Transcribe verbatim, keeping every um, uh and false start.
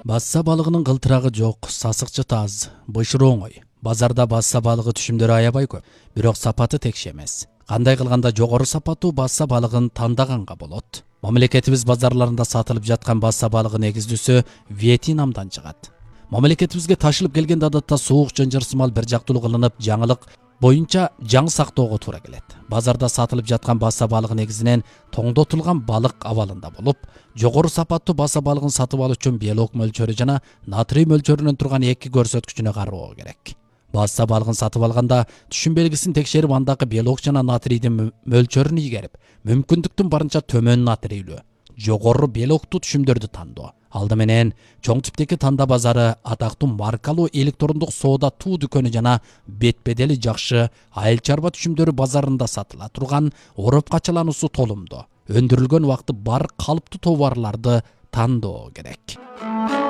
Басса балығының қылтырағы жоқ, сасықчы таз, бышыры оңой. Базарда басса балығы түшімдері аябай көп, бирок сапаты текше эмес. Кандай кылганда жогору сапаттуу басса балыгын тандаганга болот. Мамлекетибиз базарларында сатылып жаткан басса балыгы негиздүүсү Вьетнамдан чыгат. Мамлекетибизге ташылып келгенде адатта суук жынжырсымал бир жактылуу кылынып, жаңылык боюнча жаң сактоого туура келет. Базарда сатылып жаткан басса балыгы негизинен тоңдотулган балык абалында болуп, жогору сапаттуу басса балыгын сатып алуу үчүн белок мөлчөрү жана натрий мөлчөрүнөн турган эки көрсөткүчүнө кароо керек. Басса балыгын сатып алганда түшүм белгисин текшерип, андагы белок жана натрийдин мөлчөрүн ийгерип, мүмкүндүктүн барынча төмөн натрийлүү, жогору белоктуу түшүмдөрдү тандоо. Алды менен чоң типтеги танда базары атактуу маркалуу электрондук соода туу дүкөнү жана бет-бедели жакшы айыл чарба түшүмдөрү базарында сатыла турган ороп качалануусу толумдуу, өндүрүлгөн убакыты бар калыптуу товарларды тандоо керек.